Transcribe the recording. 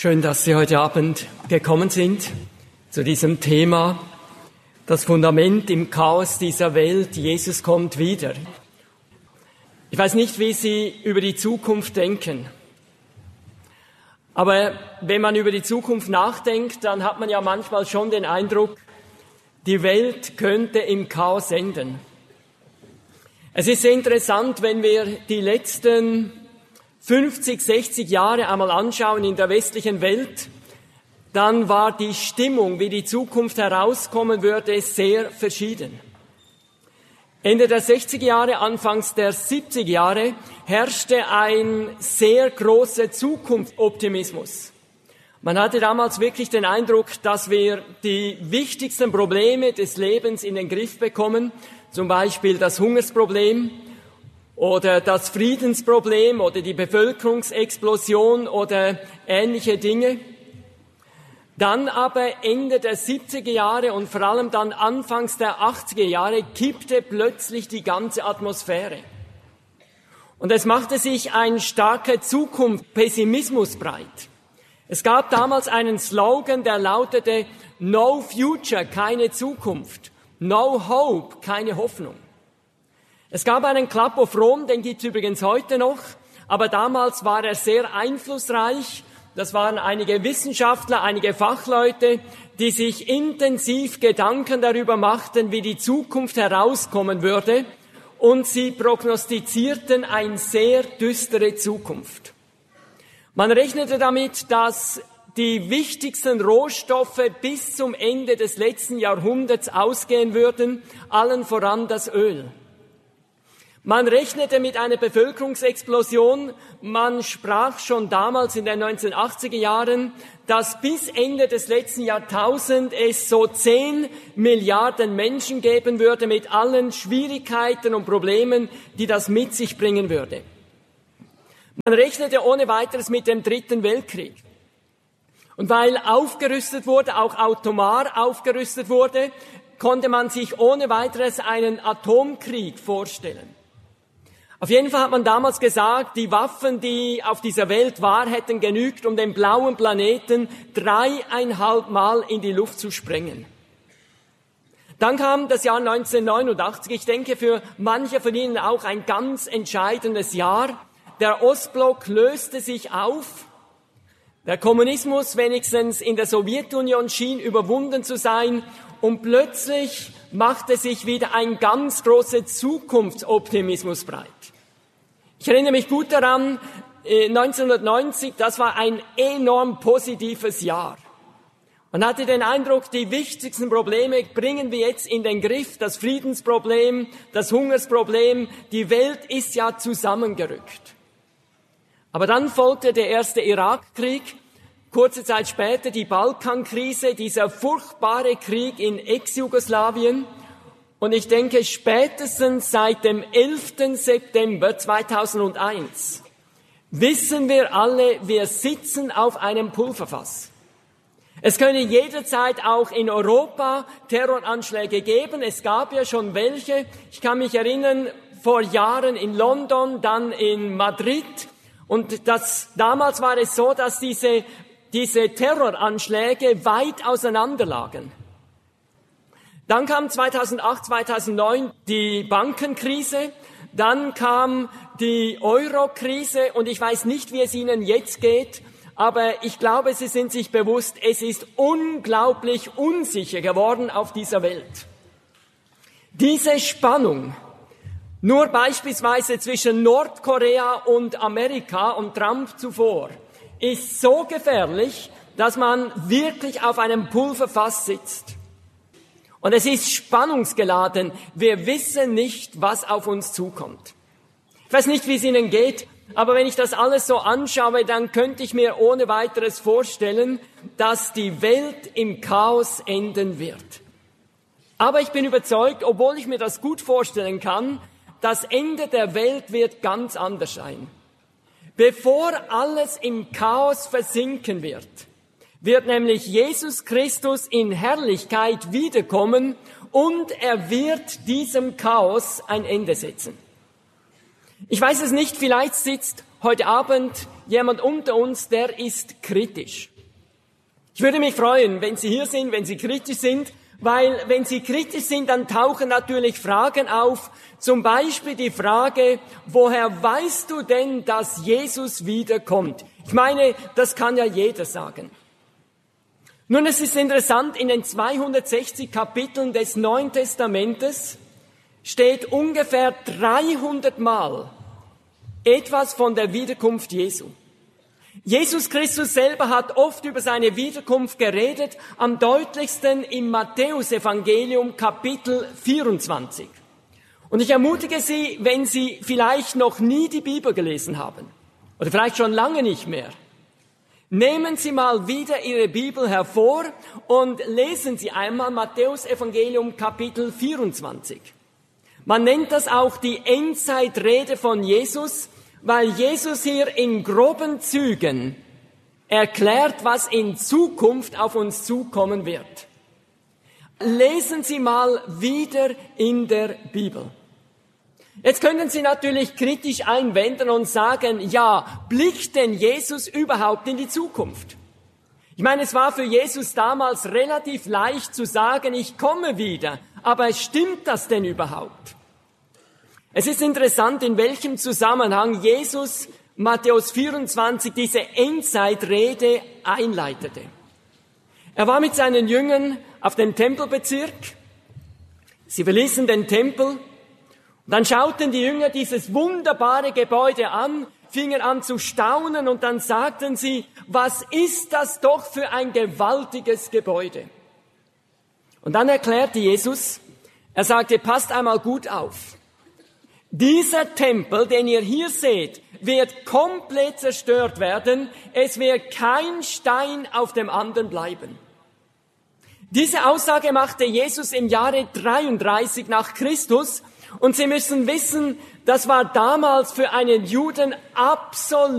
Schön, dass Sie heute Abend gekommen sind zu diesem Thema, das Fundament im Chaos dieser Welt, Jesus kommt wieder. Ich weiß nicht, wie Sie über die Zukunft denken, aber wenn man über die Zukunft nachdenkt, dann hat man ja manchmal schon den Eindruck, die Welt könnte im Chaos enden. Es ist sehr interessant, wenn wir die letzten 50, 60 Jahre einmal anschauen in der westlichen Welt, dann war die Stimmung, wie die Zukunft herauskommen würde, sehr verschieden. Ende der 60er Jahre, Anfangs der 70er Jahre herrschte ein sehr großer Zukunftsoptimismus. Man hatte damals wirklich den Eindruck, dass wir die wichtigsten Probleme des Lebens in den Griff bekommen, zum Beispiel das Hungersproblem oder das Friedensproblem oder die Bevölkerungsexplosion oder ähnliche Dinge. Dann aber Ende der 70er Jahre und vor allem dann Anfangs der 80er Jahre kippte plötzlich die ganze Atmosphäre. Und es machte sich ein starker Zukunftspessimismus breit. Es gab damals einen Slogan, der lautete No Future, keine Zukunft, No Hope, keine Hoffnung. Es gab einen Club of Rome, den gibt's übrigens heute noch, aber damals war er sehr einflussreich. Das waren einige Wissenschaftler, einige Fachleute, die sich intensiv Gedanken darüber machten, wie die Zukunft herauskommen würde, und sie prognostizierten eine sehr düstere Zukunft. Man rechnete damit, dass die wichtigsten Rohstoffe bis zum Ende des letzten Jahrhunderts ausgehen würden, allen voran das Öl. Man rechnete mit einer Bevölkerungsexplosion. Man sprach schon damals in den 1980er Jahren, dass bis Ende des letzten Jahrtausends es so 10 Milliarden Menschen geben würde mit allen Schwierigkeiten und Problemen, die das mit sich bringen würde. Man rechnete ohne weiteres mit dem Dritten Weltkrieg. Und weil aufgerüstet wurde, auch atomar aufgerüstet wurde, konnte man sich ohne weiteres einen Atomkrieg vorstellen. Auf jeden Fall hat man damals gesagt, die Waffen, die auf dieser Welt waren, hätten genügt, um den blauen Planeten 3,5 Mal in die Luft zu sprengen. Dann kam das Jahr 1989, ich denke für manche von Ihnen auch ein ganz entscheidendes Jahr. Der Ostblock löste sich auf. Der Kommunismus, wenigstens in der Sowjetunion, schien überwunden zu sein. Und plötzlich machte sich wieder ein ganz großer Zukunftsoptimismus breit. Ich erinnere mich gut daran, 1990, das war ein enorm positives Jahr. Man hatte den Eindruck, die wichtigsten Probleme bringen wir jetzt in den Griff. Das Friedensproblem, das Hungersproblem, die Welt ist ja zusammengerückt. Aber dann folgte der erste Irakkrieg, kurze Zeit später die Balkankrise, dieser furchtbare Krieg in Ex-Jugoslawien. Und ich denke, spätestens seit dem 11. September 2001 wissen wir alle, wir sitzen auf einem Pulverfass. Es können jederzeit auch in Europa Terroranschläge geben. Es gab ja schon welche. Ich kann mich erinnern, vor Jahren in London, dann in Madrid. Und damals war es so, dass diese Terroranschläge weit auseinander lagen. Dann kam 2008, 2009 die Bankenkrise, dann kam die Euro-Krise und ich weiß nicht, wie es Ihnen jetzt geht, aber ich glaube, Sie sind sich bewusst, es ist unglaublich unsicher geworden auf dieser Welt. Diese Spannung, nur beispielsweise zwischen Nordkorea und Amerika und Trump zuvor, ist so gefährlich, dass man wirklich auf einem Pulverfass sitzt. Und es ist spannungsgeladen. Wir wissen nicht, was auf uns zukommt. Ich weiß nicht, wie es Ihnen geht, aber wenn ich das alles so anschaue, dann könnte ich mir ohne weiteres vorstellen, dass die Welt im Chaos enden wird. Aber ich bin überzeugt, obwohl ich mir das gut vorstellen kann, das Ende der Welt wird ganz anders sein. Bevor alles im Chaos versinken wird nämlich Jesus Christus in Herrlichkeit wiederkommen und er wird diesem Chaos ein Ende setzen. Ich weiß es nicht, vielleicht sitzt heute Abend jemand unter uns, der ist kritisch. Ich würde mich freuen, wenn Sie hier sind, wenn Sie kritisch sind, weil wenn Sie kritisch sind, dann tauchen natürlich Fragen auf, zum Beispiel die Frage, woher weißt du denn, dass Jesus wiederkommt? Ich meine, das kann ja jeder sagen. Nun, es ist interessant, in den 260 Kapiteln des Neuen Testamentes steht ungefähr 300 Mal etwas von der Wiederkunft Jesu. Jesus Christus selber hat oft über seine Wiederkunft geredet, am deutlichsten im Matthäusevangelium Kapitel 24. Und ich ermutige Sie, wenn Sie vielleicht noch nie die Bibel gelesen haben oder vielleicht schon lange nicht mehr, nehmen Sie mal wieder Ihre Bibel hervor und lesen Sie einmal Matthäusevangelium Kapitel 24. Man nennt das auch die Endzeitrede von Jesus, weil Jesus hier in groben Zügen erklärt, was in Zukunft auf uns zukommen wird. Lesen Sie mal wieder in der Bibel. Jetzt können Sie natürlich kritisch einwenden und sagen, ja, blickt denn Jesus überhaupt in die Zukunft? Ich meine, es war für Jesus damals relativ leicht zu sagen, ich komme wieder, aber stimmt das denn überhaupt? Es ist interessant, in welchem Zusammenhang Jesus Matthäus 24 diese Endzeitrede einleitete. Er war mit seinen Jüngern auf dem Tempelbezirk. Sie verließen den Tempel. Und dann schauten die Jünger dieses wunderbare Gebäude an, fingen an zu staunen und dann sagten sie, was ist das doch für ein gewaltiges Gebäude? Und dann erklärte Jesus, er sagte, passt einmal gut auf. Dieser Tempel, den ihr hier seht, wird komplett zerstört werden. Es wird kein Stein auf dem anderen bleiben. Diese Aussage machte Jesus im Jahre 33 nach Christus. Und Sie müssen wissen, das war damals für einen Juden absolut